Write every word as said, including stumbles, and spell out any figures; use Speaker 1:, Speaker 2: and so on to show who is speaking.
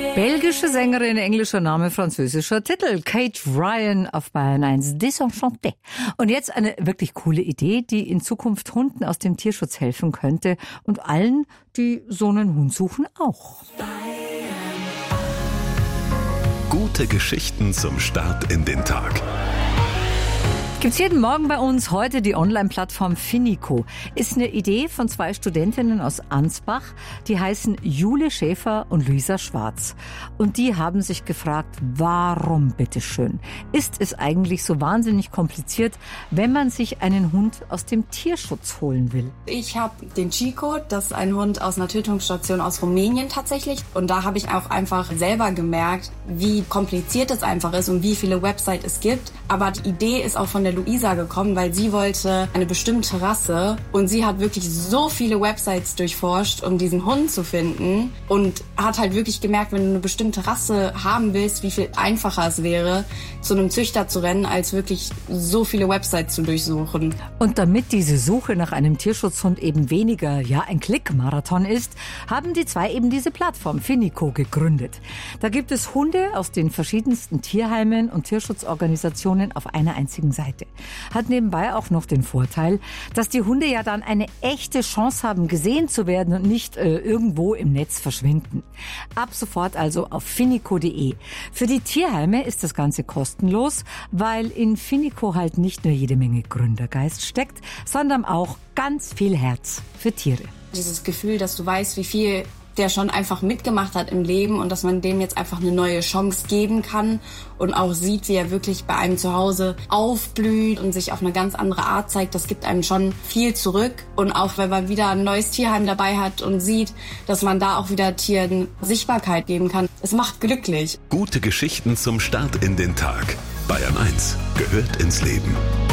Speaker 1: Belgische Sängerin, englischer Name, französischer Titel. Kate Ryan auf Bayern eins, Désenchanté. Und jetzt eine wirklich coole Idee, die in Zukunft Hunden aus dem Tierschutz helfen könnte. Und allen, die so einen Hund suchen, auch.
Speaker 2: Gute Geschichten zum Start in den Tag.
Speaker 1: Gibt's jeden Morgen bei uns. Heute die Online-Plattform Finico. Ist eine Idee von zwei Studentinnen aus Ansbach. Die heißen Jule Schäfer und Luisa Schwarz. Und die haben sich gefragt, warum bitteschön ist es eigentlich so wahnsinnig kompliziert, wenn man sich einen Hund aus dem Tierschutz holen will?
Speaker 3: Ich habe den Chico, das ist ein Hund aus einer Tötungsstation aus Rumänien tatsächlich. Und da habe ich auch einfach selber gemerkt, wie kompliziert es einfach ist und wie viele Websites es gibt. Aber die Idee ist auch von der Luisa gekommen, weil sie wollte eine bestimmte Rasse und sie hat wirklich so viele Websites durchforscht, um diesen Hund zu finden und hat halt wirklich gemerkt, wenn du eine bestimmte Rasse haben willst, wie viel einfacher es wäre, zu einem Züchter zu rennen, als wirklich so viele Websites zu durchsuchen.
Speaker 1: Und damit diese Suche nach einem Tierschutzhund eben weniger, ja, ein Klickmarathon ist, haben die zwei eben diese Plattform Finico gegründet. Da gibt es Hunde aus den verschiedensten Tierheimen und Tierschutzorganisationen auf einer einzigen Seite. Hat nebenbei auch noch den Vorteil, dass die Hunde ja dann eine echte Chance haben, gesehen zu werden und nicht äh, irgendwo im Netz verschwinden. Ab sofort also auf finico punkt de. Für die Tierheime ist das Ganze kostenlos, weil in Finico halt nicht nur jede Menge Gründergeist steckt, sondern auch ganz viel Herz für Tiere.
Speaker 3: Dieses Gefühl, dass du weißt, wie viel der schon einfach mitgemacht hat im Leben und dass man dem jetzt einfach eine neue Chance geben kann und auch sieht, wie er wirklich bei einem zu Hause aufblüht und sich auf eine ganz andere Art zeigt, das gibt einem schon viel zurück. Und auch wenn man wieder ein neues Tierheim dabei hat und sieht, dass man da auch wieder Tieren Sichtbarkeit geben kann, es macht glücklich.
Speaker 2: Gute Geschichten zum Start in den Tag. Bayern eins gehört ins Leben.